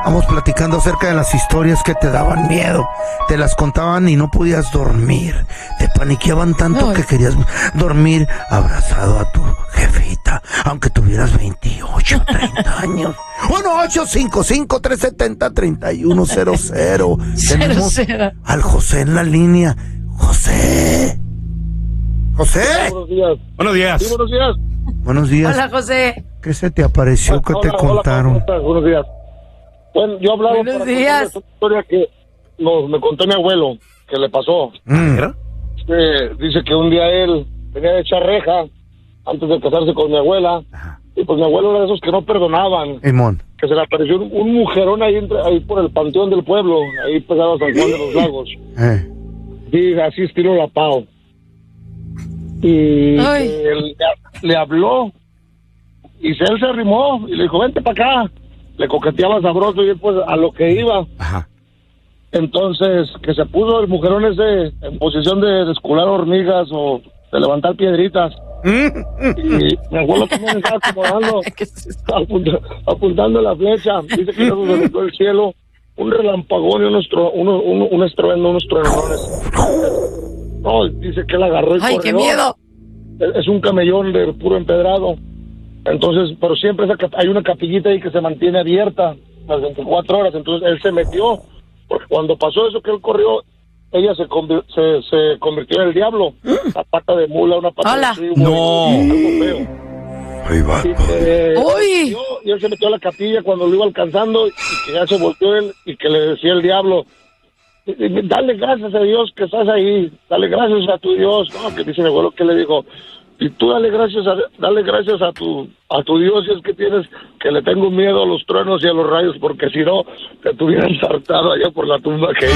Vamos platicando acerca de las historias que te daban miedo. Te las contaban y no podías dormir. Te paniqueaban tanto que querías dormir abrazado a tu jefita, aunque tuvieras 28, 30 años. 1-855-370-3100. Tenemos al José en la línea. José. ¿José? Buenos días. Buenos días. Sí, buenos días. Buenos días. Hola, José. ¿Qué se te apareció? ¿Qué te contaron? ¿Cómo estás? Buenos días. Bueno, yo hablaba Buenos para días. contar una historia que me contó mi abuelo, que le pasó. Dice que un día él tenía de echar reja antes de casarse con mi abuela. Y pues mi abuelo era de esos que no perdonaban. Simón. Que se le apareció un mujerón ahí por el panteón del pueblo, ahí pegado a San Juan de los Lagos. Sí, así estilo La Pau. Y él le habló y él se arrimó y le dijo, vente para acá. Le coqueteaba sabroso y él pues a lo que iba. Ajá. Entonces, que se puso el mujerón ese en posición de descular hormigas o de levantar piedritas. Y mi abuelo también estaba acomodando, apuntando la flecha. Dice que eso se metió el cielo, un relampagón y un estruendo, unos truenones. No, dice que él agarró y corrió. ¡Ay, qué miedo! Es un camellón de puro empedrado. Entonces, pero siempre hay una capillita ahí que se mantiene abierta las 24 horas. Entonces, él se metió, porque cuando pasó eso que él corrió, ella se convirtió en el diablo. Una pata de mula, una pata de trigo. ¡No! Algo feo. Ahí va. ¡Uy! Y él se metió a la capilla cuando lo iba alcanzando y que ya se volteó él y que le decía el diablo, dale gracias a Dios que estás ahí, dale gracias a tu Dios. No, que dice mi abuelo que le dijo, y tú dale gracias a tu Dios, si es que tienes, que le tengo miedo a los truenos y a los rayos, porque si no, te tuvieran saltado allá por la tumba aquella.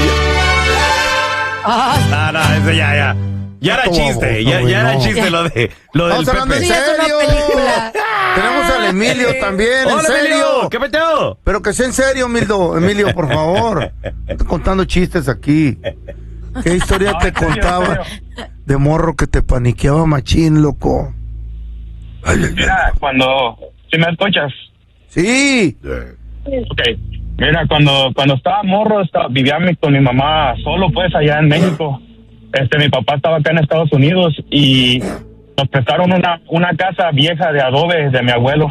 No, eso ya. Ya era chiste, ya era chiste lo del hablando en Pepe. serio. Tenemos al Emilio también, Hola, en serio. Emilio, ¿qué peteo? Pero que sea en serio, Emilio, por favor. Estoy contando chistes aquí. ¿Qué historia te contaba de morro que te paniqueaba machín, loco? Mira, cuando... ¿Sí me escuchas? Sí. Ok. Mira, cuando estaba morro, vivía con mi mamá solo, pues, allá en México. Mi papá estaba acá en Estados Unidos y nos prestaron una casa vieja de adobe de mi abuelo.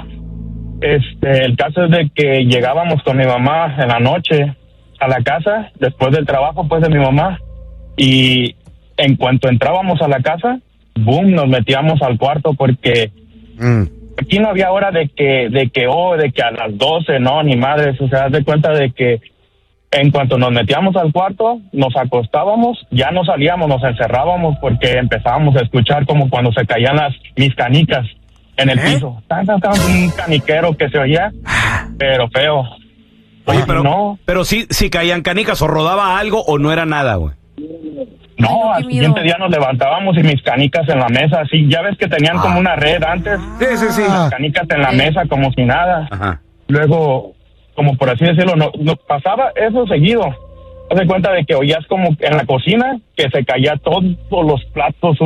El caso es de que llegábamos con mi mamá en la noche a la casa, después del trabajo, pues, de mi mamá. Y en cuanto entrábamos a la casa, boom, nos metíamos al cuarto porque aquí no había hora de que a las 12, no, ni madres. O sea, haz de cuenta de que en cuanto nos metíamos al cuarto, nos acostábamos, ya no salíamos, nos encerrábamos porque empezábamos a escuchar como cuando se caían mis canicas en el piso. Un caniquero que se oía, pero feo. Oye, no. pero sí caían canicas o rodaba algo o no era nada, güey. No, al siguiente día nos levantábamos y mis canicas en la mesa, así, ya ves que tenían como una red antes. Sí. Las canicas en la mesa como si nada. Ajá. Luego, como por así decirlo, no pasaba eso seguido. Haz de cuenta de que oías como en la cocina que se caía todos los platos,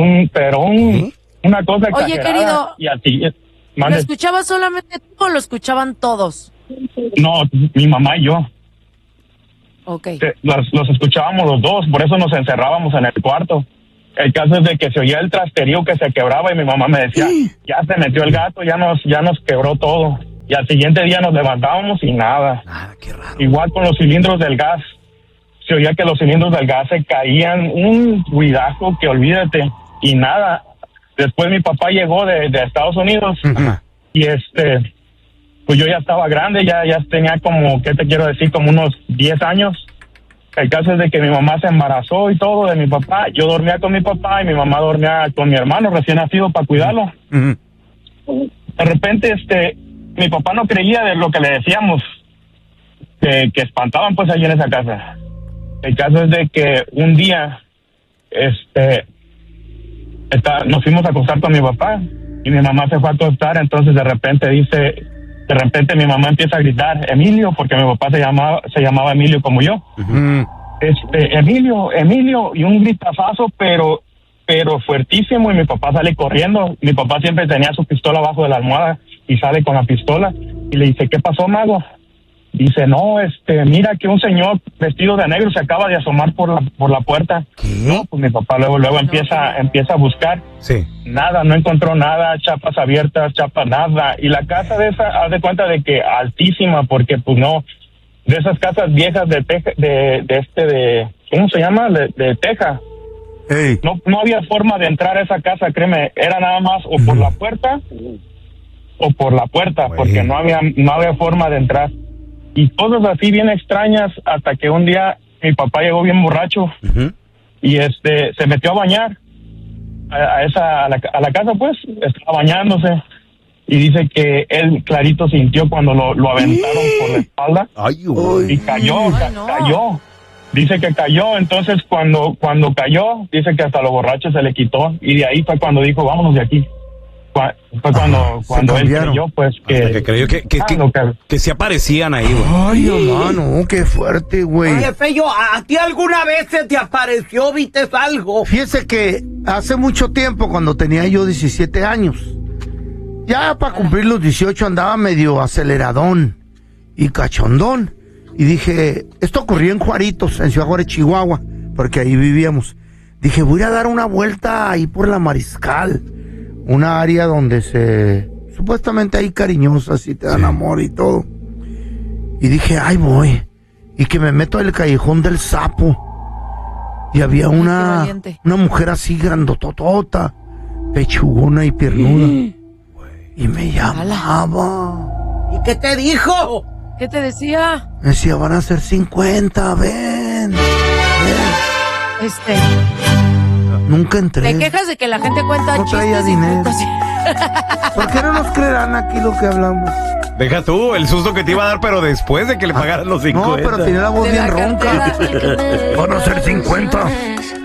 una cosa exagerada. Oye, querido, y así, ¿lo escuchabas solamente tú o lo escuchaban todos? No, mi mamá y yo. Okay. Los escuchábamos los dos, por eso nos encerrábamos en el cuarto. El caso es de que se oía el trasterío que se quebraba y mi mamá me decía, ya se metió el gato, ya nos quebró todo. Y al siguiente día nos levantábamos y nada. Qué raro. Igual con los cilindros del gas. Se oía que los cilindros del gas se caían, un ruidazo que olvídate. Y nada. Después mi papá llegó de Estados Unidos. Ajá. Y pues yo ya estaba grande, ya tenía como, ¿qué te quiero decir? Como unos 10 años. El caso es de que mi mamá se embarazó y todo de mi papá. Yo dormía con mi papá y mi mamá dormía con mi hermano recién nacido para cuidarlo. De repente, mi papá no creía de lo que le decíamos, que espantaban pues ahí en esa casa. El caso es de que un día, nos fuimos a acostar con mi papá y mi mamá se fue a acostar, entonces de repente mi mamá empieza a gritar, Emilio, porque mi papá se llamaba Emilio como yo. Emilio, y un gritazazo, pero fuertísimo, y mi papá sale corriendo. Mi papá siempre tenía su pistola abajo de la almohada y sale con la pistola y le dice, ¿qué pasó, mago? Dice, no, mira que un señor vestido de negro se acaba de asomar por la puerta. ¿Qué? No, pues mi papá luego empieza a buscar. Sí. Nada, no encontró nada, chapas abiertas, nada. Y la casa de esa, haz de cuenta de que altísima, porque pues no, de esas casas viejas de teja, ¿cómo se llama? De teja. Hey. No había forma de entrar a esa casa, créeme, era nada más o por la puerta o por la puerta, porque no había forma de entrar. Y cosas así bien extrañas, hasta que un día mi papá llegó bien borracho y se metió a bañar a la casa, pues, estaba bañándose y dice que él clarito sintió cuando lo aventaron por la espalda. Ay, y cayó. Dice que cayó, entonces cuando cayó, dice que hasta lo borracho se le quitó y de ahí fue cuando dijo, vámonos de aquí. Fue cuando él creyó, pues, que creyó que se aparecían ahí, güey. Ay, hermano, qué fuerte, güey. Oye, Feyo, ¿a ti alguna vez se te apareció, viste algo? Fíjese que hace mucho tiempo, cuando tenía yo 17 años, ya para cumplir los 18 andaba medio aceleradón y cachondón. Y dije, esto ocurrió en Juaritos, en Ciudad Juárez, Chihuahua, porque ahí vivíamos. Dije, voy a dar una vuelta ahí por la Mariscal, una área donde supuestamente hay cariñosas y te dan amor y todo. Y dije, ay, voy. Y que me meto al callejón del Sapo. Y había una mujer así grandototota, pechugona y piernuda. Y me llamaba. ¿Y qué te dijo? ¿Qué te decía? Me decía, van a ser 50, ven. Nunca entré. ¿Te quejas de que la gente cuenta no chistes traía y dinero. cuentas? ¿Por qué no nos creerán aquí lo que hablamos? Deja tú el susto que te iba a dar, pero después de que le pagaran los 50. No, pero tiene la voz De bien la ronca. cartera. Van a ser 50.